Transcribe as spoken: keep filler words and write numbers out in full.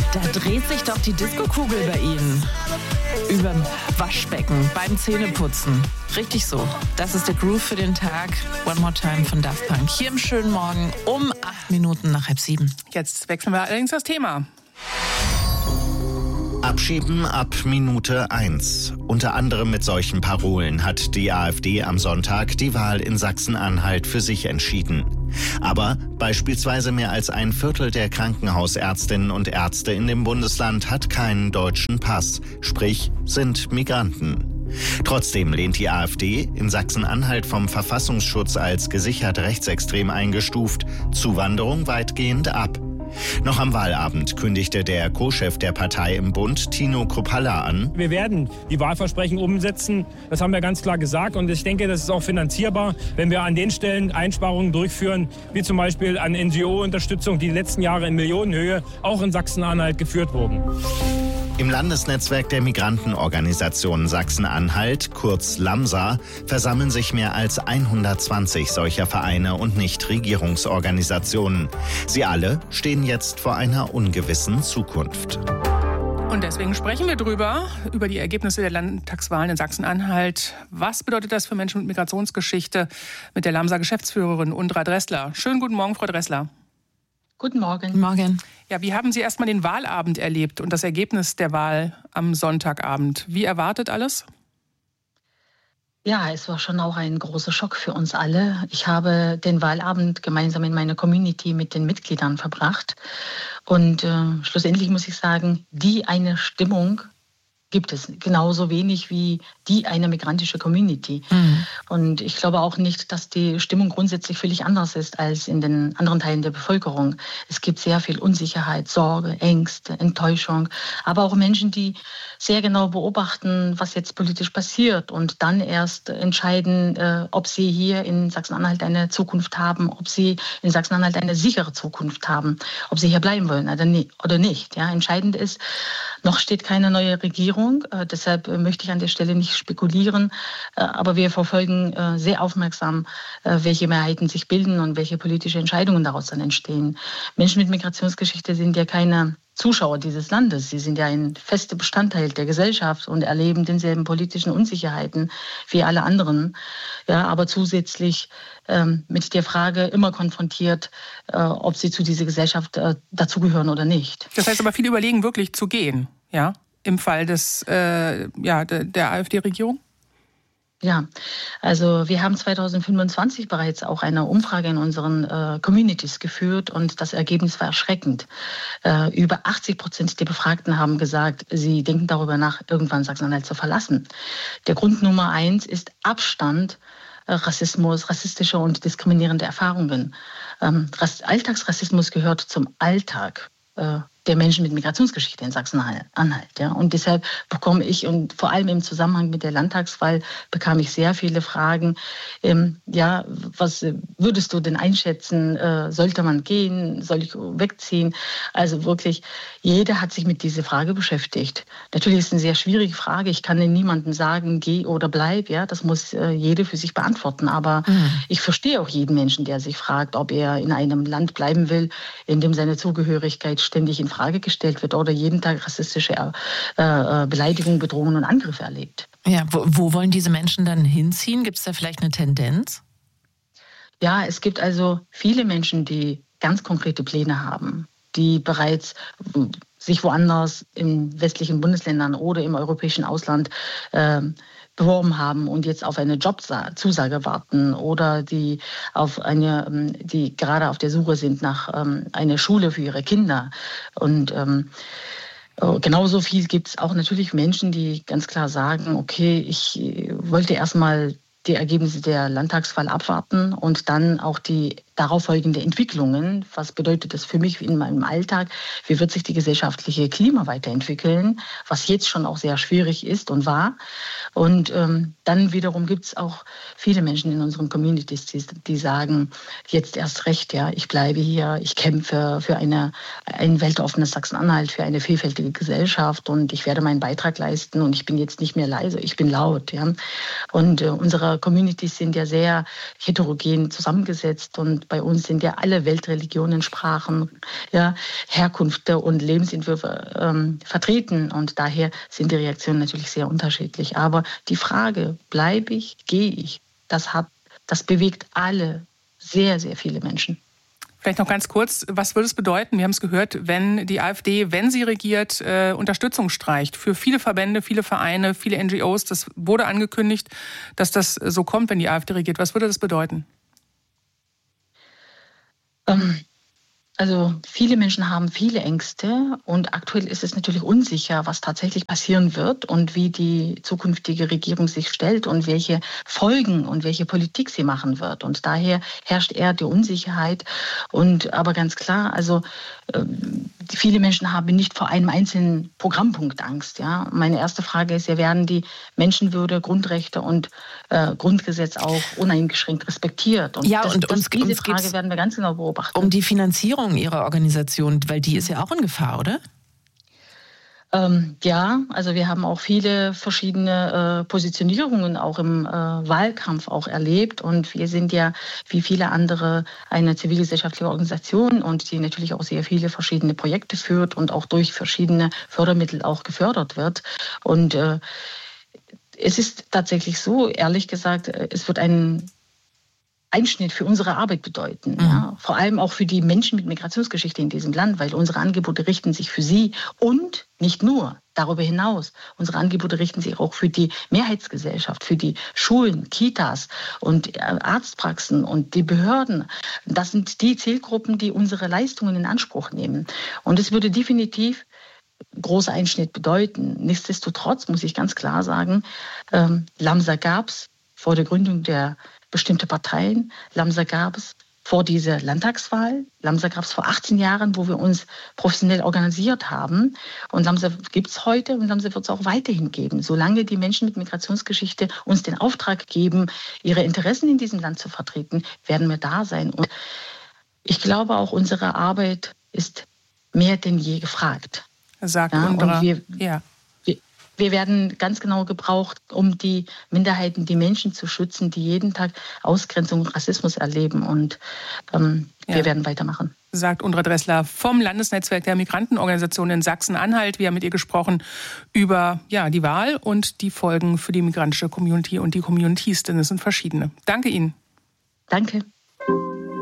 Da dreht sich doch die Diskokugel bei Ihnen. Überm Waschbecken, beim Zähneputzen. Richtig so. Das ist der Groove für den Tag. One More Time von Daft Punk. Hier im schönen Morgen um acht Minuten nach halb sieben. Jetzt wechseln wir allerdings das Thema. Abschieben ab Minute eins. Unter anderem mit solchen Parolen hat die AfD am Sonntag die Wahl in Sachsen-Anhalt für sich entschieden. Aber beispielsweise mehr als ein Viertel der Krankenhausärztinnen und Ärzte in dem Bundesland hat keinen deutschen Pass, sprich sind Migranten. Trotzdem lehnt die AfD, in Sachsen-Anhalt vom Verfassungsschutz als gesichert rechtsextrem eingestuft, Zuwanderung weitgehend ab. Noch am Wahlabend kündigte der Co-Chef der Partei im Bund, Tino Kruppalla, an: Wir werden die Wahlversprechen umsetzen. Das haben wir ganz klar gesagt. Und ich denke, das ist auch finanzierbar, wenn wir an den Stellen Einsparungen durchführen, wie zum Beispiel an N G O-Unterstützung, die die letzten Jahre in Millionenhöhe auch in Sachsen-Anhalt geführt wurden. Im Landesnetzwerk der Migrantenorganisationen Sachsen-Anhalt, kurz LAMSA, versammeln sich mehr als hundertzwanzig solcher Vereine und Nichtregierungsorganisationen. Sie alle stehen jetzt vor einer ungewissen Zukunft. Und deswegen sprechen wir drüber, über die Ergebnisse der Landtagswahlen in Sachsen-Anhalt. Was bedeutet das für Menschen mit Migrationsgeschichte? Mit der LAMSA-Geschäftsführerin Undra Dressler. Schönen guten Morgen, Frau Dressler. Guten Morgen. Guten Morgen. Ja, wie haben Sie erstmal den Wahlabend erlebt und das Ergebnis der Wahl am Sonntagabend? Wie erwartet alles? Ja, es war schon auch ein großer Schock für uns alle. Ich habe den Wahlabend gemeinsam in meiner Community mit den Mitgliedern verbracht. Und äh, schlussendlich muss ich sagen, die eine Stimmung gibt es genauso wenig wie die eine migrantische Community. Mhm. Und ich glaube auch nicht, dass die Stimmung grundsätzlich völlig anders ist als in den anderen Teilen der Bevölkerung. Es gibt sehr viel Unsicherheit, Sorge, Ängste, Enttäuschung, aber auch Menschen, die sehr genau beobachten, was jetzt politisch passiert und dann erst entscheiden, äh, ob sie hier in Sachsen-Anhalt eine Zukunft haben, ob sie in Sachsen-Anhalt eine sichere Zukunft haben, ob sie hier bleiben wollen oder nicht. Ja, entscheidend ist, noch steht keine neue Regierung. Äh, deshalb äh, möchte ich an der Stelle nicht spekulieren. Äh, aber wir verfolgen äh, sehr aufmerksam, äh, welche Mehrheiten sich bilden und welche politische Entscheidungen daraus dann entstehen. Menschen mit Migrationsgeschichte sind ja keine Zuschauer dieses Landes. Sie sind ja ein fester Bestandteil der Gesellschaft und erleben denselben politischen Unsicherheiten wie alle anderen. Ja, aber zusätzlich ähm, mit der Frage immer konfrontiert, äh, ob sie zu dieser Gesellschaft äh, dazugehören oder nicht. Das heißt aber, viele überlegen wirklich zu gehen, ja? Im Fall des, äh, ja, der, der AfD-Regierung? Ja, also wir haben zwanzig fünfundzwanzig bereits auch eine Umfrage in unseren äh, Communities geführt und das Ergebnis war erschreckend. Äh, über achtzig Prozent der Befragten haben gesagt, sie denken darüber nach, irgendwann Sachsen-Anhalt zu verlassen. Der Grund Nummer eins ist Abstand, äh, Rassismus, rassistische und diskriminierende Erfahrungen. Ähm, Alltagsrassismus gehört zum Alltag äh, der Menschen mit Migrationsgeschichte in Sachsen-Anhalt. Ja. Und deshalb bekomme ich, und vor allem im Zusammenhang mit der Landtagswahl, bekam ich sehr viele Fragen. Ähm, ja, was würdest du denn einschätzen? Äh, sollte man gehen? Soll ich wegziehen? Also wirklich, jeder hat sich mit dieser Frage beschäftigt. Natürlich ist es eine sehr schwierige Frage. Ich kann niemandem sagen, geh oder bleib. Ja, das muss äh, jeder für sich beantworten. Aber mhm. ich verstehe auch jeden Menschen, der sich fragt, ob er in einem Land bleiben will, in dem seine Zugehörigkeit ständig in Frage gestellt wird oder jeden Tag rassistische äh, Beleidigungen, Bedrohungen und Angriffe erlebt. Ja, wo, wo wollen diese Menschen dann hinziehen? Gibt es da vielleicht eine Tendenz? Ja, es gibt also viele Menschen, die ganz konkrete Pläne haben, die bereits sich woanders in westlichen Bundesländern oder im europäischen Ausland äh, beworben haben und jetzt auf eine Jobzusage warten oder die auf eine, die gerade auf der Suche sind nach ähm, einer Schule für ihre Kinder. Und ähm, genauso viel gibt es auch natürlich Menschen, die ganz klar sagen, okay, ich wollte erstmal die Ergebnisse der Landtagswahl abwarten und dann auch die darauf folgende Entwicklungen. Was bedeutet das für mich in meinem Alltag? Wie wird sich die gesellschaftliche Klima weiterentwickeln? Was jetzt schon auch sehr schwierig ist und war. Und ähm, dann wiederum gibt es auch viele Menschen in unseren Communities, die, die sagen, jetzt erst recht, ja, ich bleibe hier, ich kämpfe für eine, ein weltoffenes Sachsen-Anhalt, für eine vielfältige Gesellschaft und ich werde meinen Beitrag leisten und ich bin jetzt nicht mehr leise, ich bin laut. Ja. Und äh, unsere Communities sind ja sehr heterogen zusammengesetzt und Bei uns sind ja alle Weltreligionen, Sprachen, ja, Herkünfte und Lebensentwürfe ähm, vertreten. Und daher sind die Reaktionen natürlich sehr unterschiedlich. Aber die Frage, bleibe ich, gehe ich, das hat, das bewegt alle, sehr, sehr viele Menschen. Vielleicht noch ganz kurz, was würde es bedeuten, wir haben es gehört, wenn die AfD, wenn sie regiert, äh, Unterstützung streicht für viele Verbände, viele Vereine, viele N G Os. Das wurde angekündigt, dass das so kommt, wenn die AfD regiert. Was würde das bedeuten? Ähm, also viele Menschen haben viele Ängste und aktuell ist es natürlich unsicher, was tatsächlich passieren wird und wie die zukünftige Regierung sich stellt und welche Folgen und welche Politik sie machen wird. Und daher herrscht eher die Unsicherheit. Und aber ganz klar, also äh, viele Menschen haben nicht vor einem einzelnen Programmpunkt Angst. Ja? Meine erste Frage ist ja, werden die Menschenwürde, Grundrechte und äh, Grundgesetz auch uneingeschränkt respektiert? Und, ja, das, und das, uns, diese uns Frage werden wir ganz genau beobachten. Um die Finanzierung Ihrer Organisation, weil die ist ja auch in Gefahr, oder? Ähm, ja, also wir haben auch viele verschiedene äh, Positionierungen auch im äh, Wahlkampf auch erlebt und wir sind ja wie viele andere eine zivilgesellschaftliche Organisation und die natürlich auch sehr viele verschiedene Projekte führt und auch durch verschiedene Fördermittel auch gefördert wird. Und äh, es ist tatsächlich so, ehrlich gesagt, es wird ein Einschnitt für unsere Arbeit bedeuten. Mhm. Ja. Vor allem auch für die Menschen mit Migrationsgeschichte in diesem Land, weil unsere Angebote richten sich für sie und nicht nur darüber hinaus. Unsere Angebote richten sich auch für die Mehrheitsgesellschaft, für die Schulen, Kitas und Arztpraxen und die Behörden. Das sind die Zielgruppen, die unsere Leistungen in Anspruch nehmen. Und es würde definitiv großer Einschnitt bedeuten. Nichtsdestotrotz muss ich ganz klar sagen, ähm, Lamsa gab es vor der Gründung der bestimmte Parteien. Lamsa gab es vor dieser Landtagswahl. Lamsa gab es vor achtzehn Jahren, wo wir uns professionell organisiert haben. Und Lamsa gibt es heute und Lamsa wird es auch weiterhin geben. Solange die Menschen mit Migrationsgeschichte uns den Auftrag geben, ihre Interessen in diesem Land zu vertreten, werden wir da sein. Und ich glaube auch, unsere Arbeit ist mehr denn je gefragt. Sagt ja, und wir, ja. Wir werden ganz genau gebraucht, um die Minderheiten, die Menschen zu schützen, die jeden Tag Ausgrenzung und Rassismus erleben. Und ähm, ja. wir werden weitermachen. Sagt Undra Dressler vom Landesnetzwerk der Migrantenorganisationen in Sachsen-Anhalt. Wir haben mit ihr gesprochen über ja, die Wahl und die Folgen für die migrantische Community und die Communities, denn es sind verschiedene. Danke Ihnen. Danke.